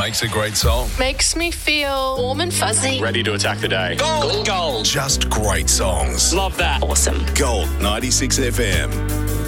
makes a great song. Makes me feel warm and fuzzy. Ready to attack the day. Gold. Gold. Just great songs. Love that. Awesome. Gold 96 FM.